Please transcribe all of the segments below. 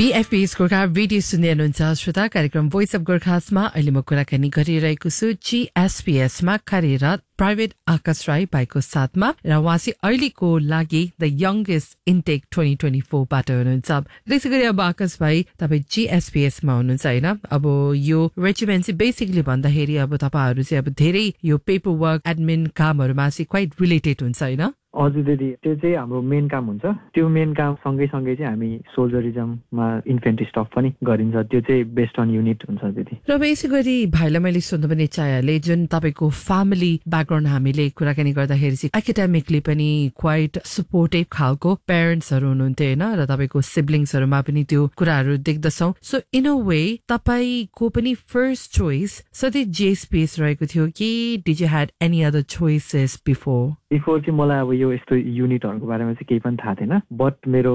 BFP's Gorkha radio सुन्दै हुनुहुन्छ श्रोता कार्यक्रम भोइस अफ गोर्खासमा अहिले म कुराकानी गरिरहेको छु GSPSमा कार्यरत प्राइभेट आकाश राई भाइको साथमा र उहाँ चाहिँ अहिलेको लागि द यंगेस्ट इन्टेक 2024 बाट हुनुहुन्छ। त्यसै गरी अब आकाश भाइ तपाईँ GSPSमा हुनुहुन्छ हैन। अब यो रेजिमेन्ट चाहिँ बेसिकली भन्दाखेरि अब तपाईहरु चाहिँ अब धेरै यो पेपर वर्क एडमिन कामहरुमा चाहिँ क्वाइट रिलेटेड हुन्छ हैन। हजुर दिदी, त्यो चाहिँ हाम्रो मेन काम हुन्छ। त्यो मेन काम सँगै चाहिँ हामी सोल्जरिजममा इन्फेन्ट्री स्टफ पनि गरिन्छ। त्यो चाहिँ बेस्ड अन युनिट हुन्छ दिदी। र यसै गरी भाइलाई मैले सोध्नु पनि चाहेँ जुन तपाईको फ्यामिली ब्याकग्राउन्ड हामीले कुराकानी गर्दाखेरि चाहिँ एकाडेमिकली पनि क्वाइट सपोर्टिभ खालको पेरेन्ट्सहरु हुनुहुन्थ्यो हैन र तपाईको सिब्लिङ्सहरुमा पनि त्यो कुराहरु देख्दछौ। सो इन अ वे तपाईको पनि फर्स्ट चोइस सधैँ GSPS रहेको थियो कि did you had any other choices before चाहिँ मलाई अब यो यस्तो युनिटहरुको बारेमा चाहिँ केही पनि थाहा थिएन। बट मेरो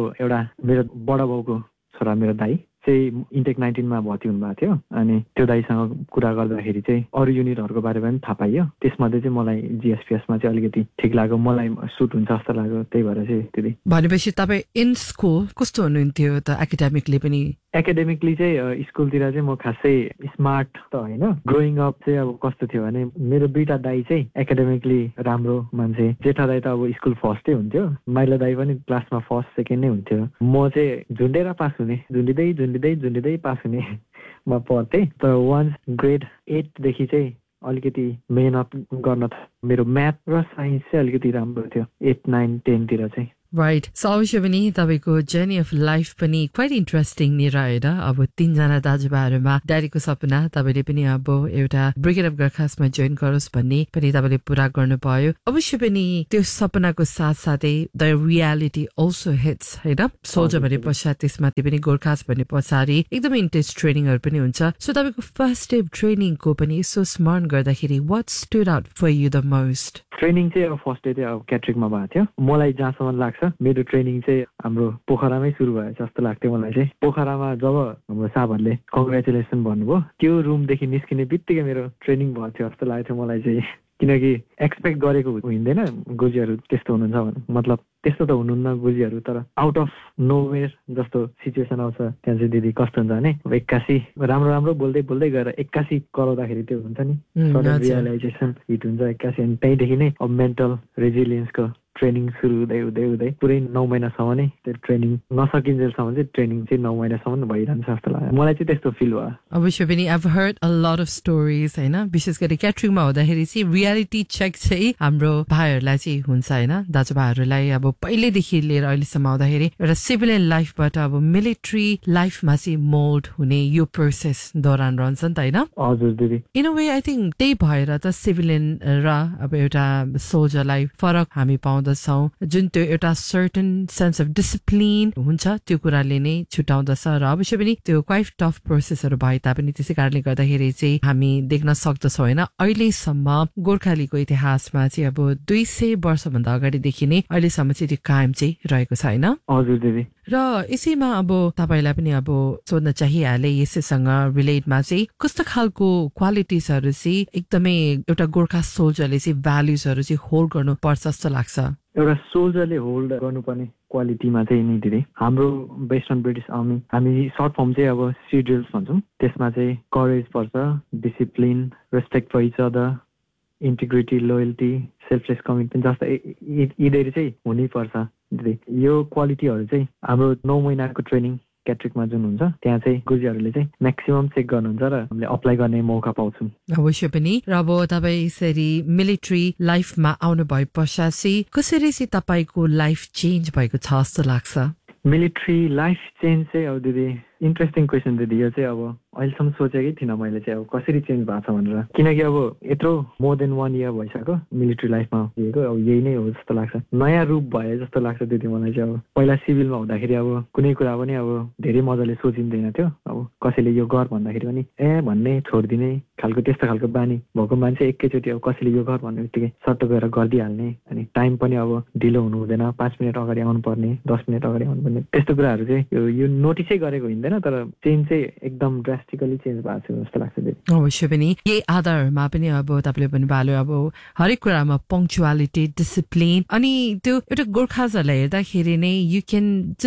बडा बाउको छोरा मेरो दाइ चाहिँ इन्टेक 19 मा भर्ती हुनुभएको थियो। अनि त्यो दाइसँग कुरा गर्दाखेरि चाहिँ अरू युनिटहरुको बारेमा पनि थाहा पाइयो। त्यसमध्ये चाहिँ मलाई GSPS मा चाहिँ अलिकति ठिक लाग्यो, मलाई सुट हुन्छ जस्तो लाग्यो। त्यही भएर चाहिँ त्यति। भनेपछि तपाई इन स्कुल कस्तो हुनुहुन्थ्यो त एकाडेमिकली पनि? एकाडेमिकली चाहिँ स्कुलतिर चाहिँ म खासै स्मार्ट त हैन। ग्रोइङ अप चाहिँ अब कस्तो थियो भने मेरो दुईटा दाइ चाहिँ एकाडेमिकली राम्रो मान्छे। जेठा दाइ त अब स्कुल फर्स्टै हुन्थ्यो, माइला दाइ पनि क्लासमा फर्स्ट सेकेन्ड नै हुन्थ्यो। म चाहिँ झुन्डेर पास हुने, झुन्डिँदै पास हुने म पढ्थेँ। तर वान्स ग्रेड 8 देखि चाहिँ अलिकति मेहनत गर्न मेरो म्याथ र साइन्स चाहिँ अलिकति राम्रो थियो 8, 9, 10 तिर चाहिँ। राइट। सो अवश्य पनि तपाईको जर्नी अफ लाइफ पनि क्वाइट इन्ट्रेस्टिङ नै रहेर अब 3 जना दाजुभाइहरुमा ड्याडीको सपना तपाईले पनि अब एउटा ब्रिगेड अफ गोर्खासमा जोइन गरोस् भन्ने पनि तपाईले पूरा गर्नु भयो। अवश्य पनि त्यो सपनाको साथसाथै द रियालिटी अल्सो हिट्स हैन। सोल्जर भने पश्चात त्यसमा पनि गोर्खास भन्ने पछाडी एकदमै इन्टेन्स ट्रेनिङहरु पनि हुन्छ। सो तपाईको फर्स्ट डे ट्रेनिङको पनि सो स्मरण गर्दाखेरि what stood out for you the most? Training चाहिँ अब फर्स्ट डे चाहिँ अब क्याट्रिकमा भएको थियो। मलाई जहाँसम्म लाग्छ मेरो ट्रेनिङ चाहिँ हाम्रो पोखरामै सुरु भयो जस्तो लाग्थ्यो मलाई चाहिँ। पोखरामा जब हाम्रो साहबहरूले कङ्ग्रेचुलेसन भन्नुभयो त्यो रुमदेखि निस्किने बित्तिकै मेरो ट्रेनिङ भयो थियो जस्तो लाग्थ्यो मलाई चाहिँ। किनकि एक्सपेक्ट गरेको हुँदैन गोजीहरू त्यस्तो हुनुहुन्छ भने, मतलब त्यस्तो त हुनुहुन्न गोजीहरू, तर आउट अफ नोवेयर जस्तो सिचुएसन आउँछ त्यहाँ चाहिँ दिदी कस्तो हुन्छ भने एक्कासी राम्रो बोल्दै गएर एक्कासी कराउँदाखेरि त्यो हुन्छ नि सडन रियलाइजेसन हिट हुन्छ एक्कासी। अनि त्यहीँदेखि नै अब मेन्टल रेजिलियन्सको ट्रेनिङ सुरु हुँदै पुरै 9 महिनासम्म नै त्यो ट्रेनिङ नसकिन्जेलसम्म चाहिँ ट्रेनिङ चाहिँ 9 महिनासम्म भइरहन्छ जस्तो लाग्यो मलाई चाहिँ। त्यस्तो फिल भयो। अवश्य पनि I've heard a lot of stories हैन। विशेष गरी क्याटरिङमा हुँदाखेरि चाहिँ रियालिटी चेक चाहिँ हाम्रो भाइहरूलाई चाहिँ हुन्छ हैन। दाजुभाइहरूलाई अब पहिलेदेखि लिएर अहिलेसम्म आउँदाखेरि एउटा सिभिलियन लाइफबाट अब मिलिट्री लाइफमा चाहिँ मोल्ड हुने यो प्रोसेस दौरान रहन्छ नि त हैन। हजुर दिदी। In a way I think त्यही भएर त सिभिलियन र अब एउटा सोल्जरलाई फरक हामी पाउँछौँ। जुन त्यो एउटा सर्टेन सेन्स अफ डिसिप्लिन हुन्छ त्यो कुराले नै छुटाउँदछ र अवश्य पनि त्यो क्वाइट टफ प्रोसेसहरू भए तापनि त्यसै कारणले गर्दाखेरि चाहिँ हामी देख्न सक्दछौँ होइन। अहिलेसम्म गोर्खालीको इतिहासमा चाहिँ अब 200 वर्षभन्दा अगाडिदेखि नै अहिलेसम्म चाहिँ त्यो कायम चाहिँ रहेको छ होइन। हजुर दिदी। र यसैमा अब तपाईलाई पनि अब सोध्न चाहिहाले यसैसँग रिलेटमा चाहिँ कस्तो खालको क्वालिटिजहरू चाहिँ एकदमै एउटा गोर्खा सोल्जरले चाहिँ भ्याल्युजहरू चाहिँ होल्ड गर्नुपर्छ जस्तो लाग्छ? एउटा सोल्जरले होल्ड गर्नुपर्ने क्वालिटीमा चाहिँ नि दिदी हाम्रो बेस्ड अन ब्रिटिस आर्मी हामी सर्ट फर्म चाहिँ अब सिड्रिल्स भन्छौँ। त्यसमा चाहिँ करेज पर्छ, discipline, respect for each other, integrity, loyalty, selfless commitment जस्ता यिनीहरू चाहिँ हुनैपर्छ दिदी। यो क्वालिटीहरू चाहिँ हाम्रो 9 महिनाको ट्रेनिङ क्याट्रिकमा जुन हुन्छ त्यहाँ चाहिँ गुरुजीहरूले चाहिँ म्याक्सिमम चेक गर्नुहुन्छ र हामीले अप्लाई गर्ने मौका पाउँछौँ। अवश्य पनि। र अब तपाईँ यसरी मिलिट्री लाइफमा आउनु भए पश्चात चाहिँ कसरी चाहिँ तपाईँको लाइफ चेन्ज भएको छ जस्तो लाग्छ? मिलिट्री लाइफ चेन्ज चाहिँ अब दिदी इन्ट्रेस्टिङ क्वेसन दिदी। यो चाहिँ अब अहिलेसम्म सोचेकै थिइनँ मैले चाहिँ अब कसरी चेन्ज भएको छ भनेर। किनकि अब यत्रो मोर देन 1 इयर भइसक्यो मिलिट्री लाइफमा दिएको, अब यही नै हो जस्तो लाग्छ। नयाँ रूप भए जस्तो लाग्छ दिदी मलाई चाहिँ। अब पहिला सिभिलमा हुँदाखेरि अब कुनै कुरा पनि अब धेरै मजाले सोचिँदैन थियो। अब कसैले यो गर भन्दाखेरि पनि भन्ने छोडिदिने खालको त्यस्तो खालको बानी भएको मान्छे एकैचोटि अब कसैले यो गर भन्ने बित्तिकै सट्ट गएर गरिदिइहाल्ने। अनि टाइम पनि अब ढिलो हुनु हुँदैन, 5 मिनट अगाडि आउनुपर्ने, 10 मिनट अगाडि आउनुपर्ने, त्यस्तो कुराहरू चाहिँ यो नोटिसै गरेको हुँदैन। तर चेन्ज चाहिँ एकदम ड्रास्टिकली चेन्ज भएको छ जस्तो लाग्छ दिदी। अवश्य पनि। यही आधारमा पनि अब तपाईँले पनि भालो अब हरेक कुरामा पङ्क्चुअलिटी, डिसिप्लिन अनि त्यो एउटा गोर्खाजहरूलाई हेर्दाखेरि नै यु क्यान जस्ट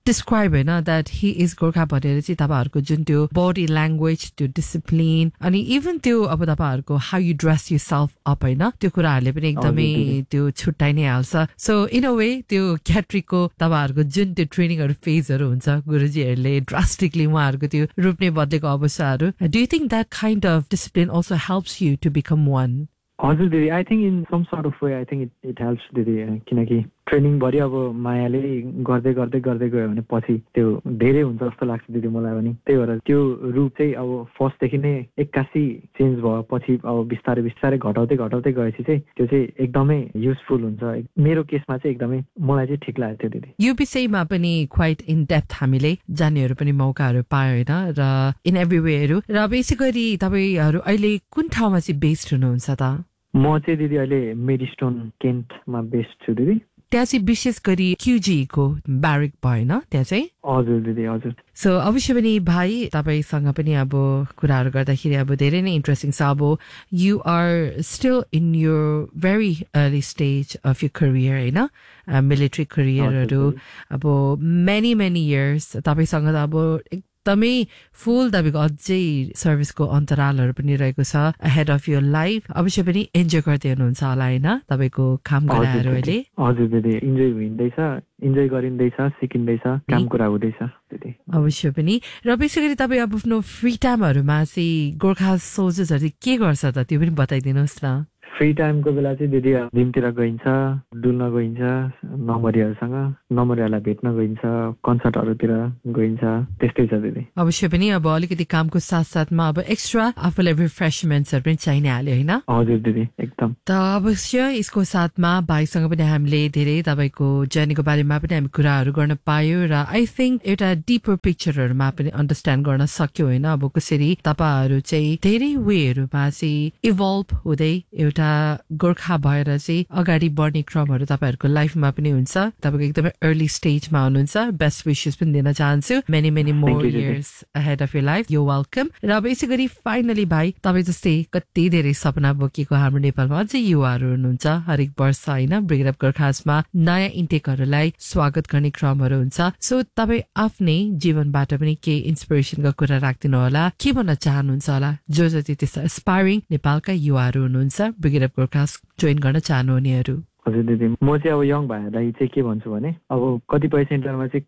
डिस्क्राइब होइन द्याट हि इज गोर्खा भनेर चाहिँ तपाईँहरूको जुन त्यो बडी ल्याङ्ग्वेज त्यो डिसिप्लिन अनि इभन त्यो अब तपाईँहरूको how you dress you self up होइन त्यो कुराहरूले पनि एकदमै त्यो छुट्टाइ नै हाल्छ सो इन अ वे त्यो क्याट्रिकको तपाईँहरूको जुन त्यो ट्रेनिङहरू फेजहरू हुन्छ गुरुजीहरूले ड्रास्टिकली उहाँहरूको त्यो रूप नै बदलेको अवस्थाहरू do you think that kind of discipline also helps you to become one हजुर दिदी I think in some sort of way I think it helps दिदी किनकि ट्रेनिङभरि अब मायाले गर्दै गर्दै गर्दै गयो भने पछि त्यो धेरै हुन्छ जस्तो लाग्छ दिदी मलाई पनि त्यही भएर त्यो रूप चाहिँ अब फर्स्टदेखि नै एक्कासी चेन्ज भयो पछि अब बिस्तारै बिस्तारै घटाउँदै घटाउँदै गएपछि चाहिँ त्यो चाहिँ एकदमै युजफुल हुन्छ मेरो केसमा चाहिँ एकदमै मलाई चाहिँ ठिक लाग्यो त्यो दिदी यो विषयमा पनि क्वाइट इन डेप्थ हामीले जान्नेहरू पनि मौकाहरू पायो होइन र इन एभ्री वेहरू र बेसी गरी तपाईँहरू अहिले कुन ठाउँमा चाहिँ बेस्ड हुनुहुन्छ त म चाहिँ दिदी अहिले मेडिस्टोन केन्टमा बेस्ड छु दिदी त्यहाँ चाहिँ विशेष गरी क्युजीको ब्यारेक भएन त्यहाँ चाहिँ हजुर दिदी हजुर सो अवश्य पनि भाइ तपाईँसँग पनि अब कुराहरू गर्दाखेरि अब धेरै नै इन्ट्रेस्टिङ छ अब you are still in your very early stage of you career होइन मिलिट्री करियरहरू अब मेनी इयर्स तपाईँसँग त अब एकदमै फुल तपाईँको अझै सर्भिसको अन्तरालहरू पनि रहेको छ अहेड अफ योर लाइफ अवश्य पनि इन्जोय गर्दै हुनुहुन्छ होला होइन तपाईँको काम गराहरू अहिले हजुर दिदी इन्जोय हुँदैछ इन्जोय गरिँदैछ सिकिँदैछ काम कुरा हुँदैछ दिदी अवश्य पनि र विशेष गरी तपाईँ अब आफ्नो फ्री टाइमहरूमा चाहिँ गोर्खा सोल्जर्सहरू के गर्छ त त्यो पनि बताइदिनुहोस् न फ्री टाइमको बेला चाहिँ दिदी जिमतिर गइन्छ डुल्न गइन्छ नम्बरीहरूसँग नम्बरीहरूलाई भेट्न गइन्छ कन्सर्टहरूतिर गइन्छ त्यस्तै छ दिदी अवश्य पनि अब अलिकति कामको साथ साथमा अब एक्स्ट्रा आफूलाई रिफ्रेसमेन्ट्सहरू पनि चाहिने हाल्यो होइन हजुर दिदी एकदम त अवश्य यसको साथमा भाइसँग पनि हामीले धेरै तपाईँको जर्नीको बारेमा पनि हामी कुराहरू गर्न पायौँ र आई थिङ्क एउटा डिपर पिक्चरहरूमा पनि अन्डरस्ट्यान्ड गर्न सक्यो होइन अब कसरी तपाईँहरू चाहिँ धेरै वेहरूमा चाहिँ इभल्भ हुँदै एउटा गोर्खा भएर चाहिँ अगाडि बढ्ने क्रमहरू तपाईँहरूको लाइफमा पनि हुन्छ तपाईँको एकदमै अर्ली स्टेजमा हुनुहुन्छ बेस्ट विशेस पनि दिन चाहन्छु many more years ahead of your life you welcome र अब यसै गरी फाइनली भाइ तपाईँ जस्तै कति धेरै सपना बोकेको हाम्रो नेपालमा अझै युवाहरू हुनुहुन्छ हरेक वर्ष होइन ब्रिगेड अफ गोर्खासमा नयाँ इन्टेकहरूलाई स्वागत गर्ने क्रमहरू हुन्छ सो तपाईँ आफ्नै जीवनबाट पनि केही इन्सपिरेसनको कुरा राखिदिनु होला के भन्न चाहनुहुन्छ होला जो जति त्यस्तो एस्पायरिङ नेपालका युवाहरू हुनुहुन्छ ब्रिगेड अफ गोर्खास जोइन गर्न चाहनुहुनेहरू हजुर दिदी म चाहिँ अब यङ भाइहरूलाई चाहिँ के भन्छु भने अब कतिपय सेन्टरमा चाहिँ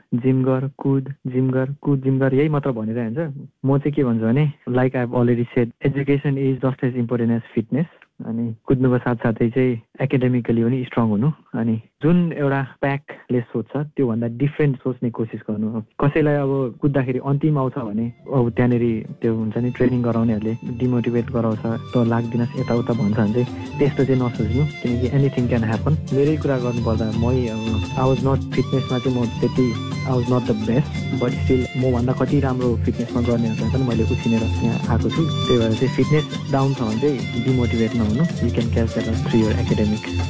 कुद जिम गर यही मात्र भनिरहन्छ म चाहिँ के भन्छु भने like I have already shed education is just as important as fitness अनि कुद्नुको साथसाथै चाहिँ एकाडेमिकली पनि स्ट्रङ हुनु अनि जुन एउटा प्याकले सोच्छ त्योभन्दा डिफ्रेन्ट सोच्ने कोसिस गर्नु कसैलाई अब कुद्दाखेरि अन्तिम आउँछ भने अब त्यहाँनिर त्यो हुन्छ नि ट्रेनिङ गराउनेहरूले डिमोटिभेट गराउँछ त लाग्दिनस् यताउता भन्छ भने चाहिँ त्यस्तो चाहिँ नसोच्नु किनकि एनिथिङ क्यान ह्यापन मेरै कुरा गर्नुपर्दा आई वाज नट फिटनेसमा चाहिँ म त्यति I was not the best but still मभन्दा कति राम्रो फिटनेसमा गर्नेहरूलाई पनि मैले उछिनेर यहाँ आएको छु त्यही भएर चाहिँ फिटनेस डाउन छ भने चाहिँ डिमोटिभेट नहुनु you can catch that through your academic